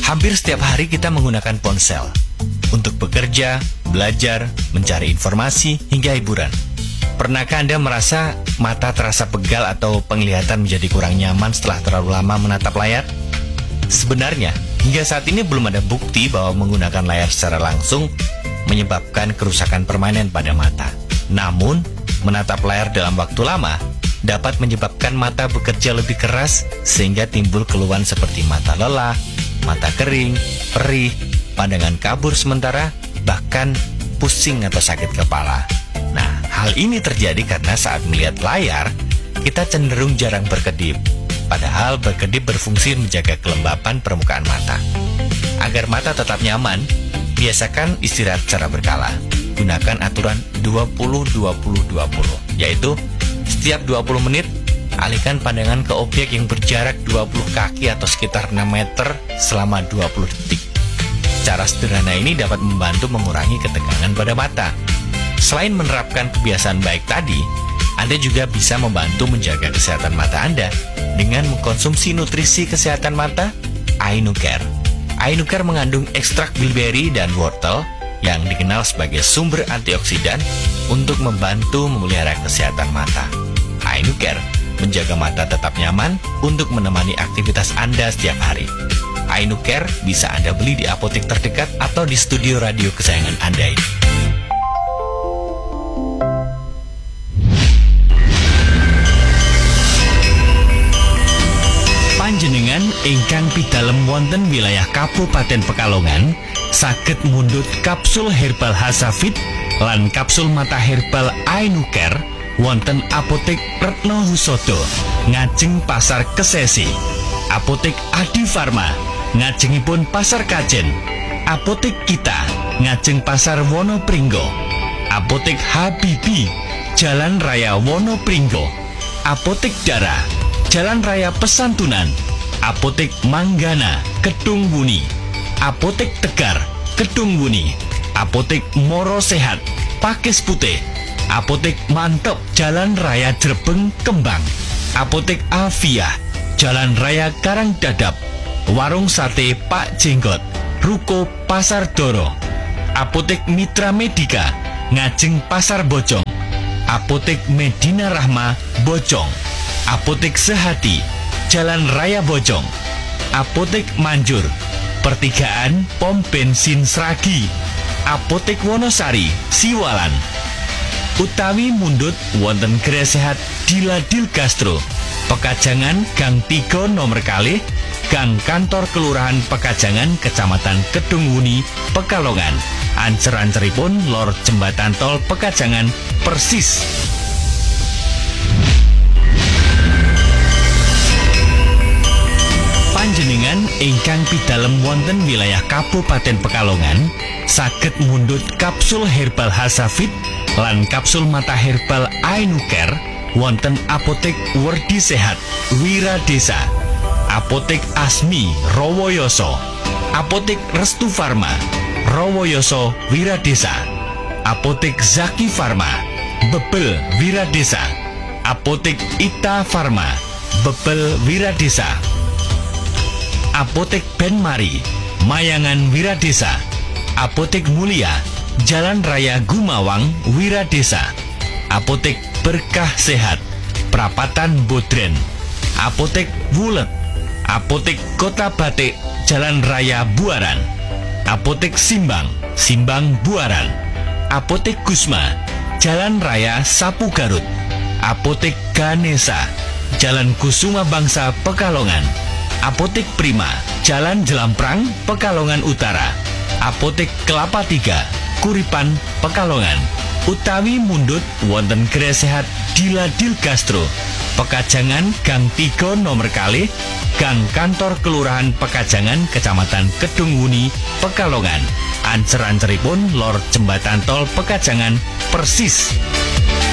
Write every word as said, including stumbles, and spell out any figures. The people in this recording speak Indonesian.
Hampir setiap hari kita menggunakan ponsel untuk bekerja, belajar, mencari informasi, hingga hiburan. Pernahkah Anda merasa mata terasa pegal atau penglihatan menjadi kurang nyaman setelah terlalu lama menatap layar? Sebenarnya, hingga saat ini belum ada bukti bahwa menggunakan layar secara langsung menyebabkan kerusakan permanen pada mata. Namun, menatap layar dalam waktu lama dapat menyebabkan mata bekerja lebih keras sehingga timbul keluhan seperti mata lelah, mata kering, perih, pandangan kabur sementara, bahkan pusing atau sakit kepala. Nah, hal ini terjadi karena saat melihat layar, kita cenderung jarang berkedip. Padahal berkedip berfungsi menjaga kelembapan permukaan mata. Agar mata tetap nyaman, biasakan istirahat secara berkala. Gunakan aturan dua puluh dua puluh dua puluh, yaitu setiap dua puluh menit, alihkan pandangan ke objek yang berjarak dua puluh kaki atau sekitar enam meter selama dua puluh detik. Cara sederhana ini dapat membantu mengurangi ketegangan pada mata. Selain menerapkan kebiasaan baik tadi, Anda juga bisa membantu menjaga kesehatan mata Anda dengan mengkonsumsi nutrisi kesehatan mata Ainucare. Ainucare mengandung ekstrak bilberry dan wortel yang dikenal sebagai sumber antioksidan untuk membantu memelihara kesehatan mata. Ainucare menjaga mata tetap nyaman untuk menemani aktivitas Anda setiap hari. Ainucare bisa Anda beli di apotek terdekat atau di studio radio kesayangan Anda ini. Panjenengan ingkang pidalem wonten wilayah Kabupaten Pekalongan saged mundhut kapsul herbal Hasafit lan kapsul mata herbal Ainucare wonten apotek Retno Husodo ngajeng pasar Kesesi, apotek Adi Farma ngajengipun pasar Kajen, apotek Kita ngajeng pasar Wonopringgo, apotek Habibi Jalan Raya Wonopringgo, apotek Dara Jalan Raya Pesantunan, apotek Manggana Kedung Wuni, apotek Tegar Kedung Wuni, apotek Moro Sehat Pakis Putih, apotek Mantep Jalan Raya Jrebeng Kembang, apotek Alfiah Jalan Raya Karang Dadap, warung sate Pak Jenggot Ruko Pasar Doro, apotek Mitra Medika ngajeng Pasar Bojong, apotek Medina Rahma Bojong, apotek Sehati Jalan Raya Bojong, apotek Manjur pertigaan pom bensin Sragi, apotek Wonosari Siwalan. Utawi mundhut wonten Gerai Sehat Diladil Gastro Pekajangan Gang tiga nomor kalih, Gang Kantor Kelurahan Pekajangan Kecamatan Kedung Wuni Pekalongan. Ancer-anceripun lor jembatan tol Pekajangan persis. Panjenengan ingkang pidalem wonten wilayah Kabupaten Pekalongan saged mundhut kapsul herbal Hasafit lan kapsul mata herbal Ainucare wonten apotek Werdi Sehat Wiradesa, apotek Asmi Rowoyoso, apotek Restu Farma Rowoyoso Wiradesa, apotek Zaki Farma Bebel Wiradesa, apotek Ita Farma Bebel Wiradesa, apotek Benmari Mayangan Wiradesa, apotek Mulia Jalan Raya Gumawang Wiradesa, apotek Berkah Sehat Prapatan Bodren, apotek Wulet, apotek Kota Batik Jalan Raya Buaran, apotek Simbang Simbang Buaran, apotek Gusma Jalan Raya Sapu Garut, apotek Ganesa Jalan Kusuma Bangsa Pekalongan, apotek Prima Jalan Jelamprang Pekalongan Utara, apotek Kelapa Tiga Kuripan Pekalongan. Utawi mundhut wonten Gerai Sehat Diladil Gastro Pekajangan Gang tiga nomor kalih, Gang Kantor Kelurahan Pekajangan Kecamatan Kedung Wuni Pekalongan. Ancer-anceripun lor jembatan tol Pekajangan persis.